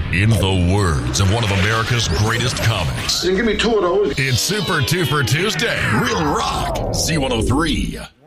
In the words of one of America's greatest comics, Give me two of those. it's Super Tuesday. Real rock. C103.